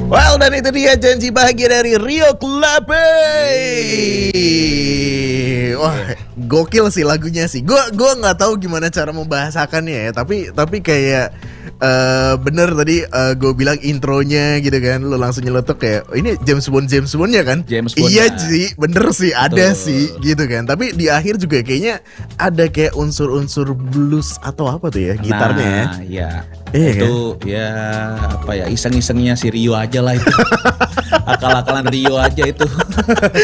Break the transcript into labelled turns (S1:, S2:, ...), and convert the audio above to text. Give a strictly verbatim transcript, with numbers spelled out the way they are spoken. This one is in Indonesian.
S1: Well, dan itu dia janji bahagia dari Rio Clape. Wah, gokil sih lagunya sih. Gue gua nggak tahu gimana cara membahasakannya ya. Tapi tapi kayak uh, bener tadi uh, gue bilang intronya gitu kan. Lo langsung nyeletuk kayak oh, ini James Bond James Bondnya kan.
S2: James Bond.
S1: Iya sih, bener sih ada
S2: Betul.
S1: sih gitu kan. Tapi di akhir juga kayaknya ada kayak unsur-unsur blues atau apa tuh ya gitarnya ya.
S2: Nah, ya.
S1: Iya
S2: Itu ya apa ya iseng-isengnya si Rio aja lah itu. Akal-akalan Rio aja itu.